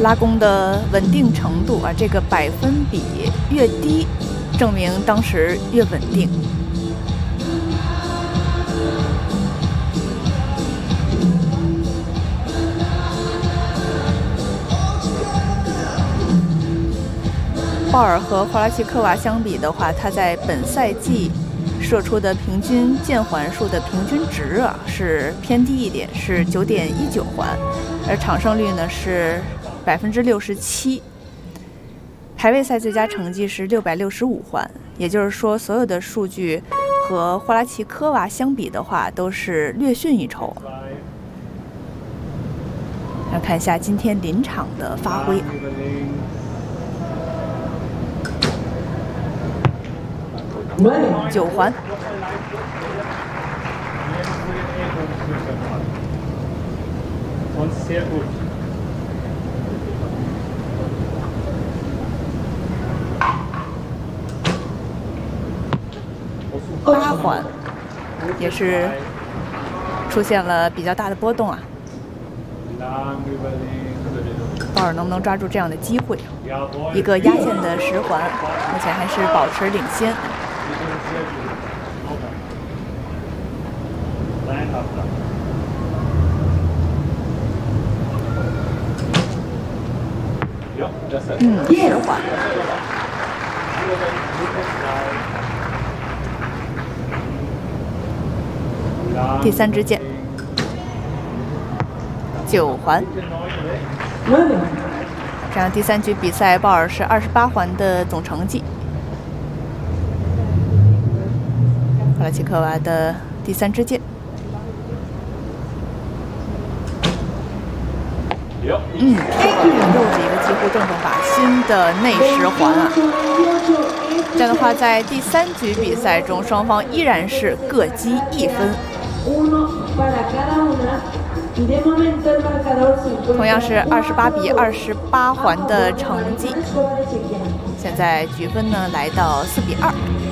拉弓的稳定程度啊，这个百分比越低，证明当时越稳定。鲍尔和霍拉奇科娃相比的话，他在本赛季射出的平均键环数的平均值啊是偏低一点，是9.19环，而场胜率呢是67%，排位赛最佳成绩是665环，也就是说，所有的数据和霍拉奇科娃相比的话，都是略逊一筹。来看一下今天临场的发挥。9环，8环，也是出现了比较大的波动啊。鲍尔能不能抓住这样的机会？一个压线的10环，目前还是保持领先。10环。第3支箭，9环。这样第3局比赛，鲍尔是28环的总成绩。霍拉奇科娃的第3支箭。又是一个几乎正中靶心的内10环啊！这样的话，在第3局比赛中，双方依然是各积1分。同样是28-28环的成绩，现在局分呢来到4-2。